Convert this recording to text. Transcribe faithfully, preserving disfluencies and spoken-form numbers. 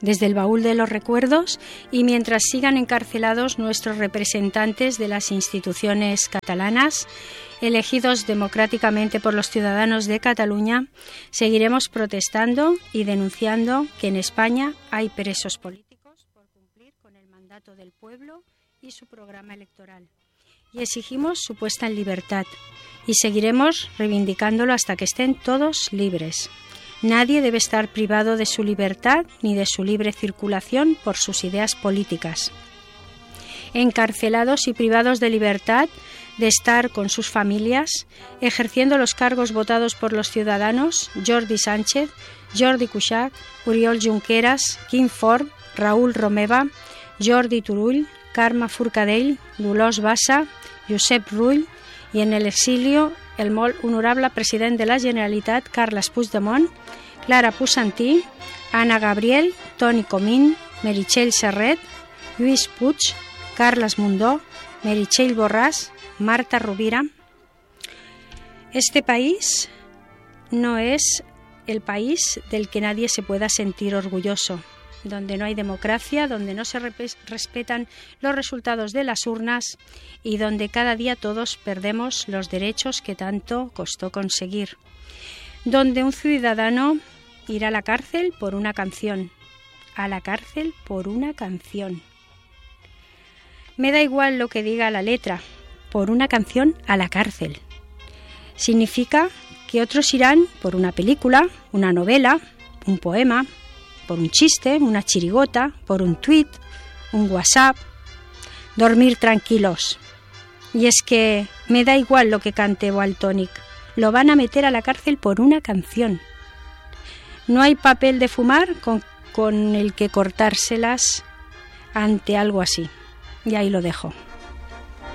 desde el baúl de los recuerdos y mientras sigan encarcelados nuestros representantes de las instituciones catalanas, elegidos democráticamente por los ciudadanos de Cataluña, seguiremos protestando y denunciando que en España hay presos políticos por cumplir con el mandato del pueblo y su programa electoral. Y exigimos su puesta en libertad y seguiremos reivindicándolo hasta que estén todos libres. Nadie debe estar privado de su libertad ni de su libre circulación por sus ideas políticas. Encarcelados y privados de libertad de estar con sus familias, ejerciendo los cargos votados por los ciudadanos, Jordi Sánchez, Jordi Cuixart, Oriol Junqueras, Quim Forn, Raúl Romeva, Jordi Turull, Carme Forcadell, Dolors Bassa, Josep Rull y en el exilio el molt honorable president de la Generalitat, Carles Puigdemont, Clara Ponsatí, Anna Gabriel, Toni Comín, Meritxell Serret, Lluís Puig, Carles Mundó, Meritxell Borràs, Marta Rovira. Este país no es el país del que nadie se pueda sentir orgulloso, donde no hay democracia, donde no se respetan los resultados de las urnas y donde cada día todos perdemos los derechos que tanto costó conseguir. Donde un ciudadano irá a la cárcel por una canción, a la cárcel por una canción. Me da igual lo que diga la letra, por una canción a la cárcel. Significa que otros irán por una película, una novela, un poema, por un chiste, una chirigota, por un tuit, un WhatsApp, dormir tranquilos. Y es que me da igual lo que cante Valtònyc, lo van a meter a la cárcel por una canción. No hay papel de fumar con, con el que cortárselas ante algo así. Y ahí lo dejo.